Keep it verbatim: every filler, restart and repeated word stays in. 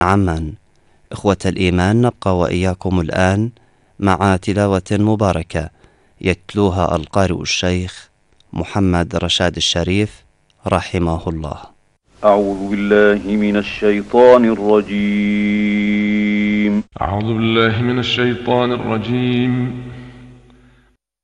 عمان. إخوة الإيمان، نبقى وإياكم الآن مع تلاوة مباركة يتلوها القارئ الشيخ محمد رشاد الشريف رحمه الله. أعوذ بالله من الشيطان الرجيم أعوذ بالله من الشيطان الرجيم